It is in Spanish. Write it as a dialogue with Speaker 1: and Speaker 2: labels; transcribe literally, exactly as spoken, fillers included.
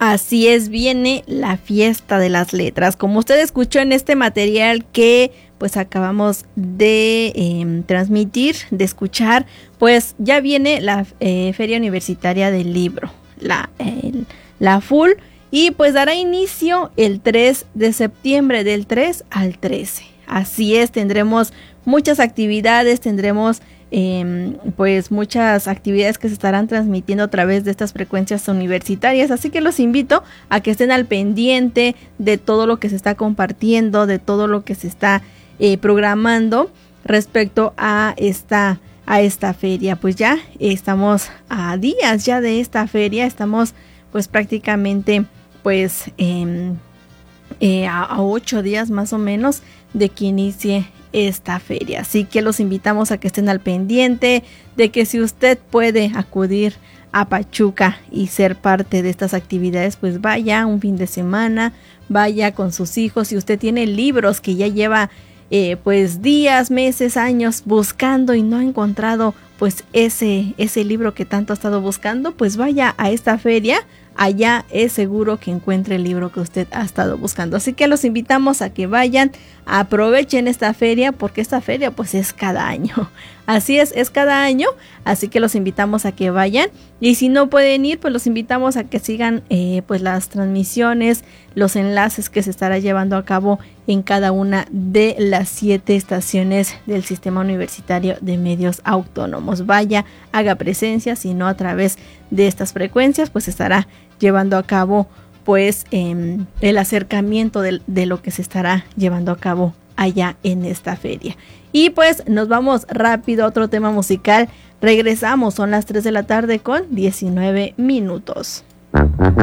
Speaker 1: Así es, viene la fiesta de las letras. Como usted escuchó en este material que pues acabamos de eh, transmitir, de escuchar, pues ya viene la eh, Feria Universitaria del Libro, la, el, la F U L, y pues dará inicio el tres de septiembre, del tres al trece. Así es, tendremos muchas actividades, tendremos Eh, pues muchas actividades que se estarán transmitiendo a través de estas frecuencias universitarias, así que los invito a que estén al pendiente de todo lo que se está compartiendo, de todo lo que se está eh, programando respecto a esta a esta feria. Pues ya estamos a días ya de esta feria, estamos pues prácticamente pues eh, eh, a, a ocho días más o menos de que inicie esta feria, así que los invitamos a que estén al pendiente de que si usted puede acudir a Pachuca y ser parte de estas actividades, pues vaya un fin de semana, vaya con sus hijos. Si usted tiene libros que ya lleva eh, pues días, meses, años buscando y no ha encontrado pues ese, ese libro que tanto ha estado buscando, pues vaya a esta feria. Allá es seguro que encuentre el libro que usted ha estado buscando. Así que los invitamos a que vayan, aprovechen esta feria, porque esta feria pues es cada año. Así es, es cada año. Así que los invitamos a que vayan. Y si no pueden ir, pues los invitamos a que sigan eh, pues las transmisiones, los enlaces que se estará llevando a cabo en cada una de las siete estaciones del Sistema Universitario de Medios Autónomos. Vaya, haga presencia, si no a través de estas frecuencias, pues estará llevando a cabo pues eh, el acercamiento de, de lo que se estará llevando a cabo allá en esta feria. Y pues nos vamos rápido a otro tema musical. Regresamos, son las tres de la tarde con diecinueve minutos.